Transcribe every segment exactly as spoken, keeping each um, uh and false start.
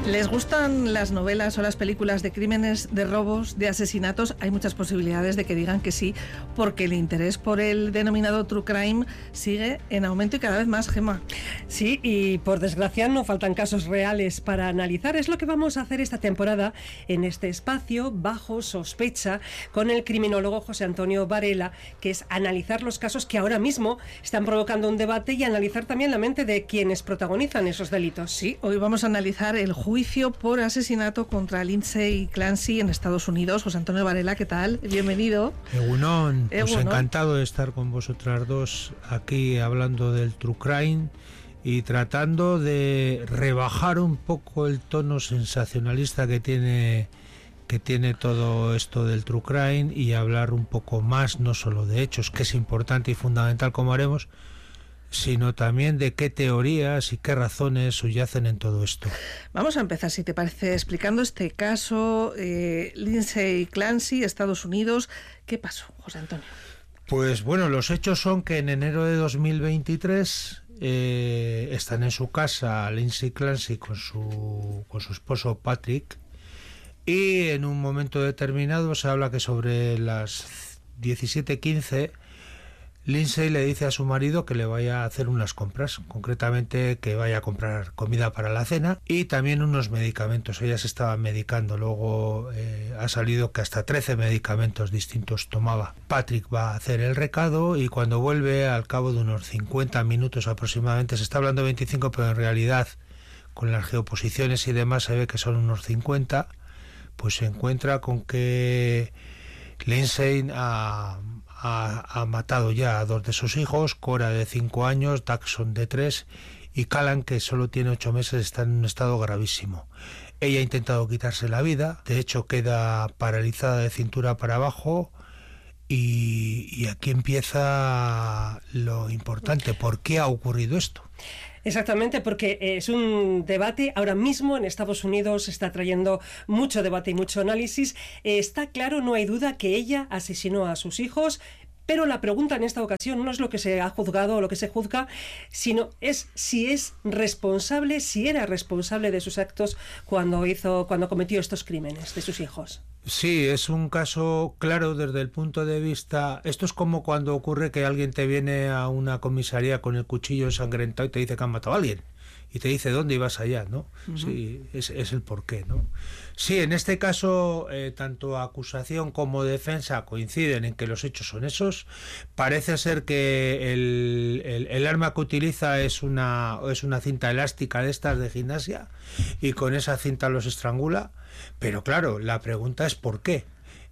¿Les gustan las novelas o las películas de crímenes, de robos, de asesinatos? Hay muchas posibilidades de que digan que sí, porque el interés por el denominado true crime sigue en aumento y cada vez más, Gemma. Sí, y por desgracia no faltan casos reales para analizar. Es lo que vamos a hacer esta temporada en este espacio Bajo Sospecha con el criminólogo José Antonio Varela, que es analizar los casos que ahora mismo están provocando un debate y analizar también la mente de quienes protagonizan esos delitos. Sí, hoy vamos a analizar el juicio por asesinato contra Lindsay Clancy en Estados Unidos. José Antonio Varela, ¿qué tal? Bienvenido. Egunon, pues Egunon. Encantado de estar con vosotras dos aquí hablando del true crime y tratando de rebajar un poco el tono sensacionalista que tiene que tiene todo esto del true crime y hablar un poco más no solo de hechos, que es importante y fundamental como haremos, sino también de qué teorías y qué razones subyacen en todo esto. Vamos a empezar, si te parece, explicando este caso, eh, Lindsay Clancy, Estados Unidos. ¿Qué pasó, José Antonio? Pues bueno, los hechos son que en enero de dos mil veintitrés eh, están en su casa Lindsay Clancy con su, con su esposo Patrick, y en un momento determinado se habla que sobre las diecisiete quince Lindsay le dice a su marido que le vaya a hacer unas compras, concretamente que vaya a comprar comida para la cena y también unos medicamentos. Ella se estaba medicando, luego eh, ha salido que hasta trece medicamentos distintos tomaba. Patrick va a hacer el recado y cuando vuelve, al cabo de unos cincuenta minutos aproximadamente, se está hablando de veinticinco, pero en realidad con las geoposiciones y demás se ve que son unos cincuenta, pues se encuentra con que Lindsay ha... Ha, ha matado ya a dos de sus hijos, Cora de cinco años, Daxon de tres y Callan, que solo tiene ocho meses, está en un estado gravísimo. Ella ha intentado quitarse la vida, de hecho queda paralizada de cintura para abajo y, y aquí empieza lo importante. ¿Por qué ha ocurrido esto? Exactamente, porque es un debate ahora mismo en Estados Unidos, está trayendo mucho debate y mucho análisis. Está claro, no hay duda, que ella asesinó a sus hijos, pero la pregunta en esta ocasión no es lo que se ha juzgado o lo que se juzga, sino es si es responsable, si era responsable de sus actos cuando hizo, cuando cometió estos crímenes de sus hijos. Sí, es un caso claro desde el punto de vista... Esto es como cuando ocurre que alguien te viene a una comisaría con el cuchillo ensangrentado y te dice que han matado a alguien. Y te dice dónde ibas allá, ¿no? Uh-huh. Sí, es, es el porqué, ¿no? Sí, en este caso, eh, tanto acusación como defensa coinciden en que los hechos son esos. Parece ser que el, el, el arma que utiliza es una, es una cinta elástica de estas de gimnasia y con esa cinta los estrangula. Pero claro, la pregunta es ¿por qué?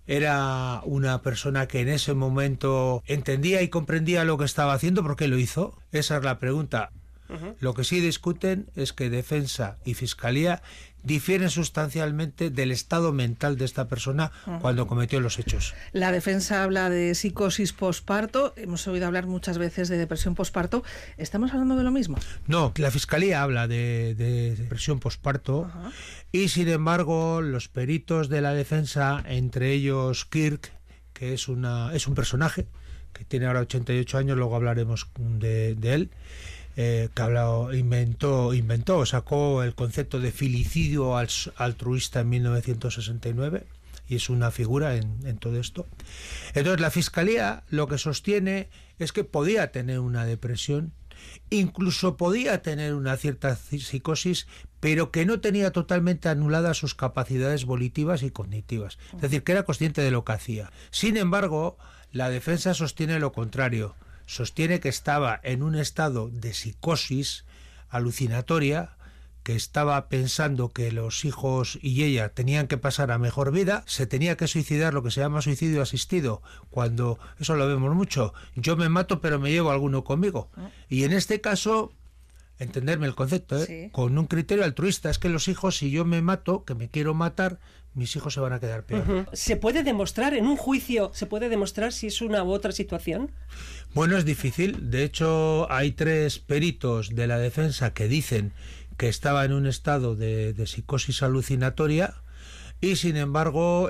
Era una persona que en ese momento entendía y comprendía lo que estaba haciendo, ¿por qué lo hizo? Esa es la pregunta. Uh-huh. Lo que sí discuten es que defensa y fiscalía difieren sustancialmente del estado mental de esta persona uh-huh. cuando cometió los hechos. La defensa habla de psicosis posparto, hemos oído hablar muchas veces de depresión posparto. ¿Estamos hablando de lo mismo? No, la fiscalía habla de, de depresión posparto uh-huh. y sin embargo los peritos de la defensa, entre ellos Kirk, que es, una, es un personaje que tiene ahora ochenta y ocho años, luego hablaremos de, de él, Eh, que habló, inventó, inventó, sacó el concepto de filicidio altruista en mil novecientos sesenta y nueve y es una figura en, en todo esto. Entonces la fiscalía lo que sostiene es que podía tener una depresión, incluso podía tener una cierta psicosis, pero que no tenía totalmente anuladas sus capacidades volitivas y cognitivas, es decir, que era consciente de lo que hacía. Sin embargo, la defensa sostiene lo contrario. Sostiene que estaba en un estado de psicosis alucinatoria, que estaba pensando que los hijos y ella tenían que pasar a mejor vida, se tenía que suicidar, lo que se llama suicidio asistido, cuando, eso lo vemos mucho, yo me mato pero me llevo a alguno conmigo. Y en este caso, entenderme el concepto, ¿eh? Sí. Con un criterio altruista, es que los hijos, si yo me mato, que me quiero matar, mis hijos se van a quedar peor. Uh-huh. ¿Se puede demostrar en un juicio, se puede demostrar si es una u otra situación? Bueno, es difícil. De hecho, hay tres peritos de la defensa que dicen que estaba en un estado de, de psicosis alucinatoria y, sin embargo,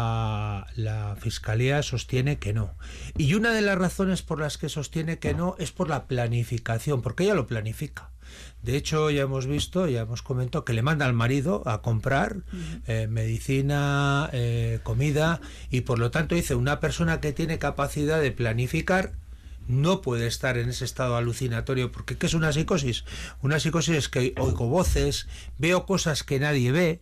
la, la Fiscalía sostiene que no. Y una de las razones por las que sostiene que no es por la planificación, porque ella lo planifica. De hecho, ya hemos visto, ya hemos comentado que le manda al marido a comprar uh-huh. eh, medicina, eh, comida, y por lo tanto dice, una persona que tiene capacidad de planificar no puede estar en ese estado alucinatorio, porque ¿qué es una psicosis? Una psicosis es que oigo voces, veo cosas que nadie ve,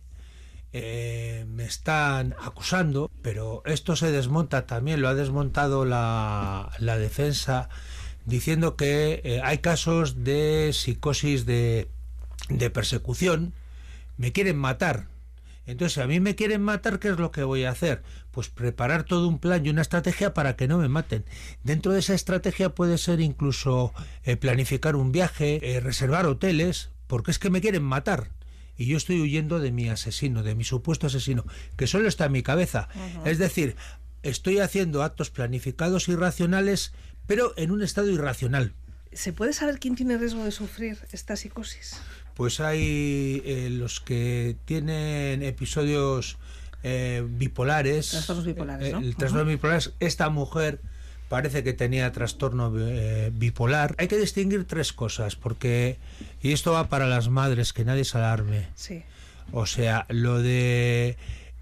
eh, me están acusando, pero esto se desmonta también, lo ha desmontado la, la defensa, diciendo que eh, hay casos de psicosis de, de persecución, me quieren matar. Entonces, si a mí me quieren matar, ¿qué es lo que voy a hacer? Pues preparar todo un plan y una estrategia para que no me maten. Dentro de esa estrategia puede ser incluso eh, planificar un viaje, eh, reservar hoteles, porque es que me quieren matar. Y yo estoy huyendo de mi asesino, de mi supuesto asesino, que solo está en mi cabeza. Uh-huh. Es decir, estoy haciendo actos planificados y racionales, pero en un estado irracional. ¿Se puede saber quién tiene riesgo de sufrir esta psicosis? Pues hay eh, los que tienen episodios eh, bipolares. Trastornos bipolares, ¿no? El trastorno uh-huh. bipolar. Esta mujer parece que tenía trastorno eh, bipolar. Hay que distinguir tres cosas, porque, y esto va para las madres, que nadie se alarme. Sí. O sea, lo de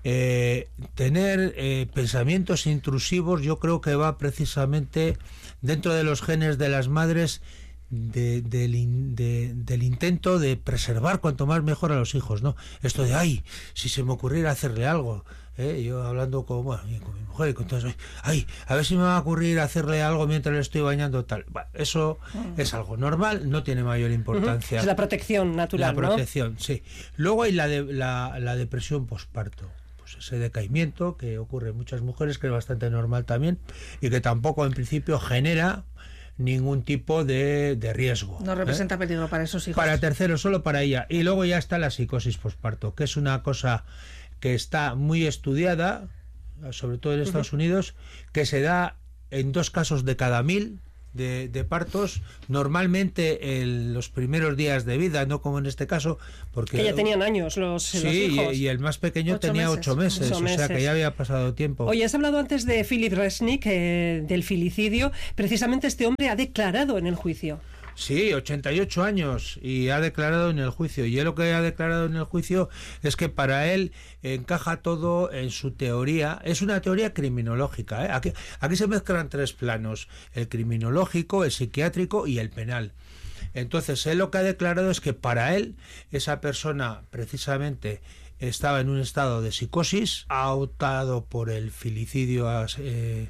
eh, tener eh, pensamientos intrusivos, yo creo que va precisamente dentro de los genes de las madres, de, de, de, del intento de preservar cuanto más mejor a los hijos, ¿no? Esto de, ay, si se me ocurriera hacerle algo, ¿eh? Yo hablando con, bueno, con mi mujer y con todos, ay, a ver si me va a ocurrir hacerle algo mientras le estoy bañando, tal. Bueno, eso uh-huh. es algo normal, no tiene mayor importancia. Uh-huh. Es la protección natural, La protección, ¿no? sí. Luego hay la, de, la, la depresión posparto. Ese decaimiento que ocurre en muchas mujeres, que es bastante normal también, y que tampoco en principio genera ningún tipo de, de riesgo. No representa ¿eh? peligro para esos hijos. Para terceros, solo para ella. Y luego ya está la psicosis posparto, que es una cosa que está muy estudiada, sobre todo en Estados uh-huh. Unidos, que se da en dos casos de cada mil de, de partos, normalmente en los primeros días de vida, no como en este caso, porque que ya tenían años los, sí, los hijos. Y, y el más pequeño ocho tenía meses. ocho meses, ocho o meses. sea que ya había pasado tiempo. Oye, has hablado antes de Philip Resnick, eh, del filicidio. Precisamente este hombre ha declarado en el juicio. Sí, ochenta y ocho años, y ha declarado en el juicio. Y él lo que ha declarado en el juicio es que para él encaja todo en su teoría. Es una teoría criminológica, ¿eh? Aquí, aquí se mezclan tres planos: el criminológico, el psiquiátrico y el penal. Entonces, él lo que ha declarado es que para él, esa persona precisamente estaba en un estado de psicosis, ha optado por el filicidio eh,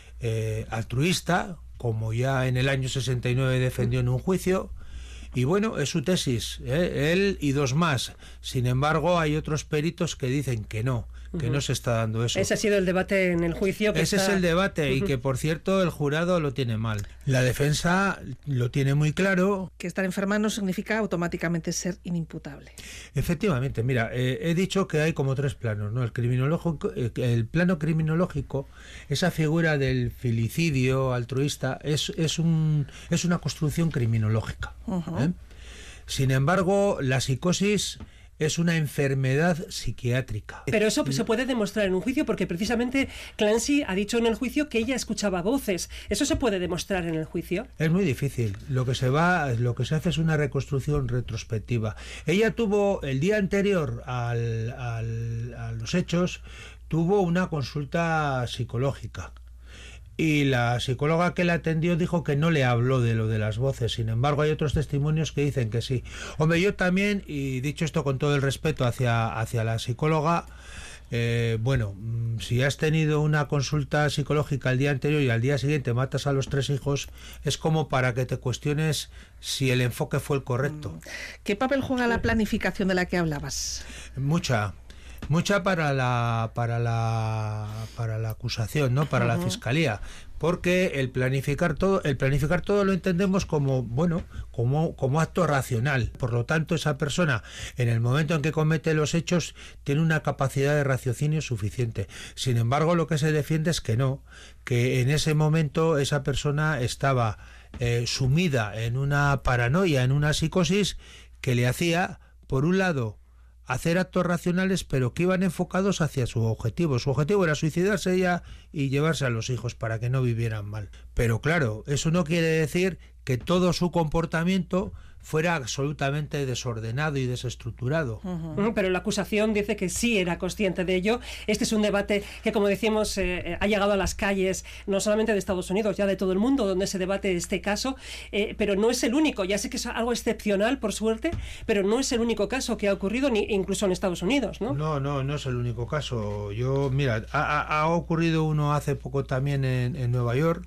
eh, altruista, como ya en el año sesenta y nueve defendió en un juicio, y bueno, es su tesis, ¿eh? Él y dos más. Sin embargo, hay otros peritos que dicen que no, que uh-huh. no se está dando eso. Ese ha sido el debate en el juicio. Que Ese está... es el debate, uh-huh. y que por cierto el jurado lo tiene mal. La defensa lo tiene muy claro. Que estar enferma no significa automáticamente ser inimputable. Efectivamente, mira, eh, he dicho que hay como tres planos, ¿no? El criminológico, eh, el plano criminológico, esa figura del filicidio altruista, es, es, un, es una construcción criminológica. Uh-huh. ¿eh? Sin embargo, la psicosis es una enfermedad psiquiátrica. Pero eso se puede demostrar en un juicio, porque precisamente Clancy ha dicho en el juicio que ella escuchaba voces. ¿Eso se puede demostrar en el juicio? Es muy difícil. Lo que se va, lo que se hace es una reconstrucción retrospectiva. Ella tuvo, el día anterior al, al, a los hechos, tuvo una consulta psicológica. Y la psicóloga que la atendió dijo que no le habló de lo de las voces. Sin embargo, hay otros testimonios que dicen que sí. Hombre, yo también, y dicho esto con todo el respeto hacia, hacia la psicóloga, eh, bueno, si has tenido una consulta psicológica el día anterior y al día siguiente matas a los tres hijos, es como para que te cuestiones si el enfoque fue el correcto. ¿Qué papel juega la planificación de la que hablabas? Mucha. Mucha para la para la para la acusación, ¿no? Para uh-huh. la fiscalía, porque el planificar todo, el planificar todo lo entendemos como, bueno, como como acto racional. Por lo tanto, esa persona en el momento en que comete los hechos tiene una capacidad de raciocinio suficiente. Sin embargo, lo que se defiende es que no, que en ese momento esa persona estaba eh, sumida en una paranoia, en una psicosis que le hacía, por un lado, hacer actos racionales, pero que iban enfocados hacia su objetivo. Su objetivo era suicidarse ella y llevarse a los hijos para que no vivieran mal. Pero claro, eso no quiere decir que todo su comportamiento fuera absolutamente desordenado y desestructurado. Uh-huh. Pero la acusación dice que sí era consciente de ello. Este es un debate que, como decimos, eh, ha llegado a las calles, no solamente de Estados Unidos, ya de todo el mundo, donde se debate este caso, eh, pero no es el único. Ya sé que es algo excepcional, por suerte, pero no es el único caso que ha ocurrido, ni incluso en Estados Unidos, ¿no? No, no, no es el único caso. Yo, mira, ha, ha ocurrido uno hace poco también en, en Nueva York.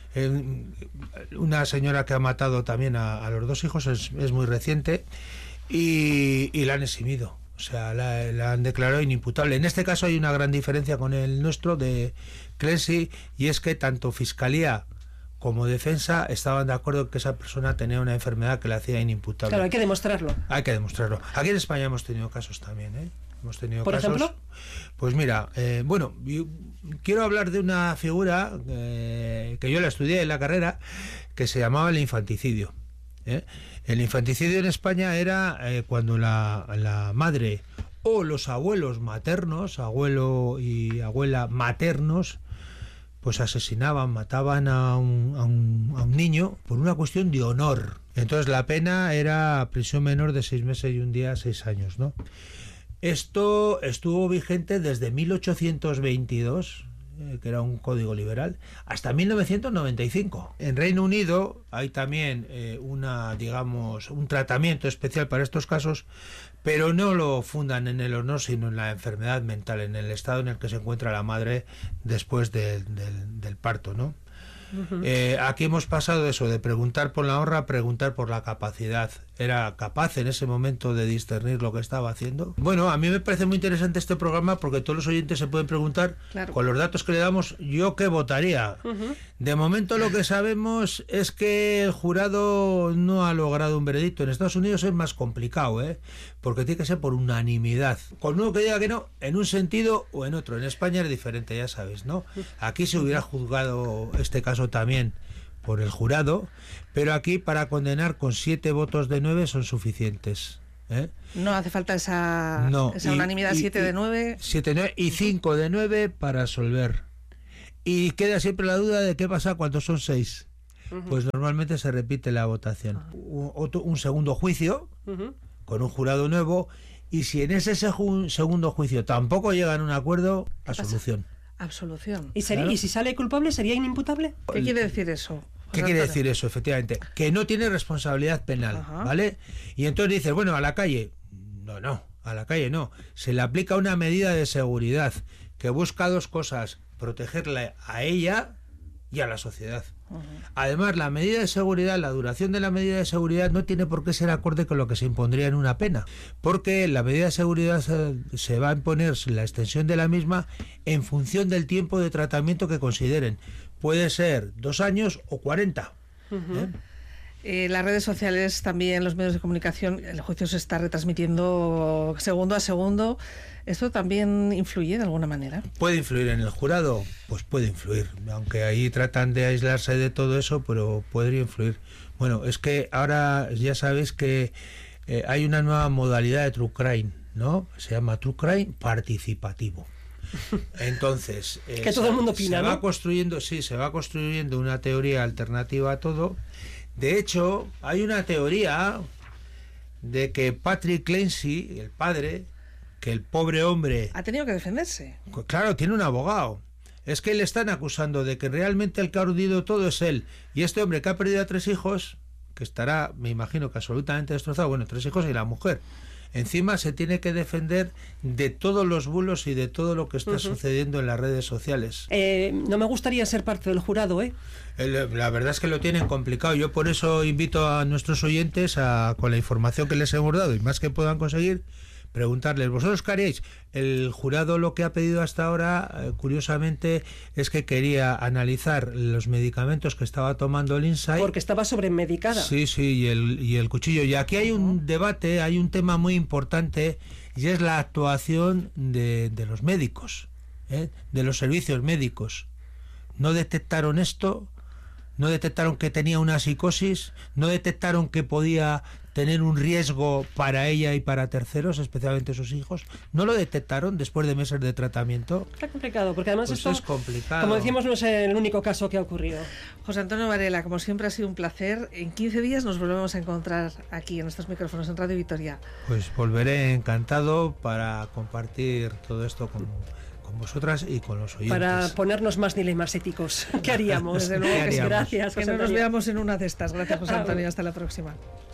Una señora que ha matado también a, a los dos hijos, es, es muy reciente, y, y la han eximido, o sea, la, la han declarado inimputable. En este caso hay una gran diferencia con el nuestro de Clancy, y es que tanto Fiscalía como defensa estaban de acuerdo en que esa persona tenía una enfermedad que la hacía inimputable. Claro, hay que demostrarlo. Hay que demostrarlo. Aquí en España hemos tenido casos también, ¿eh? Hemos tenido ¿Por casos, ejemplo? Pues mira, eh, bueno, yo quiero hablar de una figura eh, que yo la estudié en la carrera, que se llamaba el infanticidio. ¿eh? El infanticidio en España era eh, cuando la, la madre o los abuelos maternos, abuelo y abuela maternos, pues asesinaban, mataban a un, a un, a un niño por una cuestión de honor. Entonces la pena era prisión menor de seis meses y un día, seis años, ¿no? Esto estuvo vigente desde mil ochocientos veintidós, eh, que era un código liberal, hasta mil novecientos noventa y cinco. En Reino Unido hay también eh, una, digamos, un tratamiento especial para estos casos, pero no lo fundan en el honor, sino en la enfermedad mental, en el estado en el que se encuentra la madre después de, del, del parto, ¿no? Uh-huh. Eh, aquí hemos pasado de eso, de preguntar por la honra a preguntar por la capacidad. ¿Era capaz en ese momento de discernir lo que estaba haciendo? Bueno, a mí me parece muy interesante este programa porque todos los oyentes se pueden preguntar, claro, con los datos que le damos, ¿yo qué votaría? Uh-huh. De momento lo que sabemos es que el jurado no ha logrado un veredicto. En Estados Unidos es más complicado, ¿eh? Porque tiene que ser por unanimidad. Con uno que diga que no, en un sentido o en otro. En España es diferente, ya sabes, ¿no? Aquí se hubiera juzgado este caso también por el jurado, pero aquí para condenar con siete votos de nueve son suficientes. ¿eh? No hace falta esa, no, esa y, unanimidad, y, siete de nueve. siete de nueve y cinco de nueve para absolver. Y queda siempre la duda de qué pasa cuando son seis. Uh-huh. Pues normalmente se repite la votación. Uh-huh. Otro, un segundo juicio, uh-huh, con un jurado nuevo, y si en ese seg- segundo juicio tampoco llegan a un acuerdo, absolución. Absolución. ¿Y, sería, claro. ¿Y si sale culpable, sería inimputable? ¿Qué quiere decir eso? ¿Qué quiere decir eso, efectivamente? Que no tiene responsabilidad penal, ajá, ¿vale? Y entonces dices, bueno, a la calle. No, no, a la calle no. Se le aplica una medida de seguridad que busca dos cosas: protegerla a ella y a la sociedad. Uh-huh. Además, la medida de seguridad, la duración de la medida de seguridad no tiene por qué ser acorde con lo que se impondría en una pena, porque la medida de seguridad se, se va a imponer la extensión de la misma en función del tiempo de tratamiento que consideren. Puede ser dos años o cuarenta. Uh-huh. ¿eh? Eh, las redes sociales, también los medios de comunicación, el juicio se está retransmitiendo segundo a segundo. ¿Esto también influye de alguna manera? ¿Puede influir en el jurado? Pues puede influir, aunque ahí tratan de aislarse de todo eso, pero podría influir. Bueno, es que ahora ya sabéis que eh, hay una nueva modalidad de True Crime, ¿no? Se llama True Crime participativo. Entonces, eh, que todo el mundo opina, se ¿no? va construyendo, sí, se va construyendo una teoría alternativa a todo. De hecho, hay una teoría de que Patrick Clancy, el padre, que el pobre hombre... Ha tenido que defenderse. Claro, tiene un abogado. Es que le están acusando de que realmente el que ha urdido todo es él. Y este hombre que ha perdido a tres hijos, que estará, me imagino que absolutamente destrozado, bueno, tres hijos y la mujer. Encima se tiene que defender de todos los bulos y de todo lo que está uh-huh. sucediendo en las redes sociales. Eh, no me gustaría ser parte del jurado, ¿eh? El, la verdad es que lo tienen complicado. Yo por eso invito a nuestros oyentes, a, con la información que les hemos dado y más que puedan conseguir, preguntarles, ¿vosotros qué haréis? El jurado lo que ha pedido hasta ahora, eh, curiosamente, es que quería analizar los medicamentos que estaba tomando Lindsay. Porque estaba sobremedicada. Sí, sí, y el, y el cuchillo. Y aquí hay un debate, hay un tema muy importante, y es la actuación de, de los médicos, ¿eh? de los servicios médicos. No detectaron esto, no detectaron que tenía una psicosis, no detectaron que podía tener un riesgo para ella y para terceros, especialmente sus hijos. ¿No lo detectaron después de meses de tratamiento? Está complicado, porque además Pues esto, es complicado. como decíamos, no es el único caso que ha ocurrido. José Antonio Varela, como siempre ha sido un placer. En quince días nos volvemos a encontrar aquí en estos micrófonos en Radio Vitoria. Pues volveré encantado para compartir todo esto con, con vosotras y con los oyentes. Para ponernos más dilemas éticos. ¿Qué haríamos? Desde luego que sí. Gracias, Que José no nos Antonio. veamos en una de estas. Gracias, José Antonio. Hasta la próxima.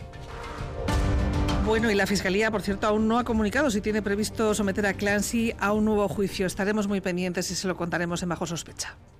Bueno, y la Fiscalía, por cierto, aún no ha comunicado si tiene previsto someter a Clancy a un nuevo juicio. Estaremos muy pendientes y se lo contaremos en Bajo Sospecha.